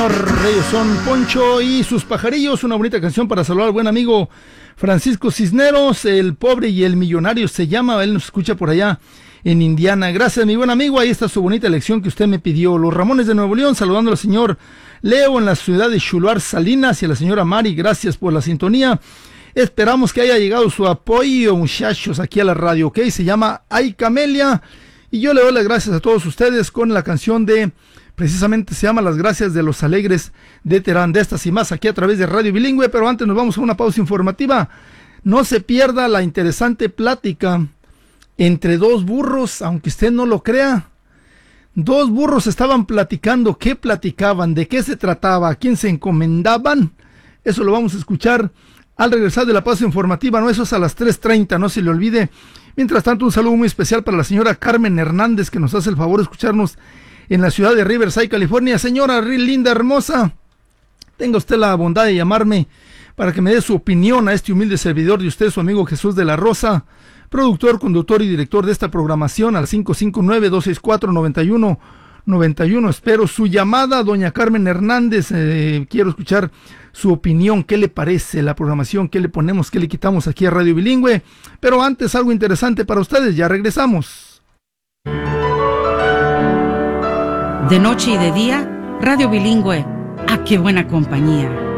señor. Ellos son Poncho y sus pajarillos. Una bonita canción para saludar al buen amigo Francisco Cisneros, el pobre y el millonario se llama. Él nos escucha por allá en Indiana. Gracias, mi buen amigo. Ahí está su bonita lección que usted me pidió. Los Ramones de Nuevo León, saludando al señor Leo en la ciudad de Xuluar, Salinas, y a la señora Mari. Gracias por la sintonía. Esperamos que haya llegado su apoyo, muchachos, aquí a la radio, ¿ok? Se llama Ay Camelia. Y yo le doy las gracias a todos ustedes con la canción de, precisamente se llama Las Gracias de los Alegres de Terán, de estas y más aquí a través de Radio Bilingüe. Pero antes nos vamos a una pausa informativa. No se pierda la interesante plática entre dos burros, aunque usted no lo crea. Dos burros estaban platicando. ¿Qué platicaban? ¿De qué se trataba? ¿A quién se encomendaban? Eso lo vamos a escuchar al regresar de la pausa informativa. No, eso es a las 3:30, no se le olvide. Mientras tanto, un saludo muy especial para la señora Carmen Hernández, que nos hace el favor de escucharnos en la ciudad de Riverside, California. Señora linda, hermosa, tenga usted la bondad de llamarme para que me dé su opinión a este humilde servidor de usted, su amigo Jesús de la Rosa, productor, conductor y director de esta programación, al 559-264-9191. Espero su llamada, doña Carmen Hernández. Quiero escuchar su opinión. ¿Qué le parece la programación? ¿Qué le ponemos? ¿Qué le quitamos aquí a Radio Bilingüe? Pero antes, algo interesante para ustedes. Ya regresamos. De noche y de día, Radio Bilingüe. ¡Ah, qué buena compañía!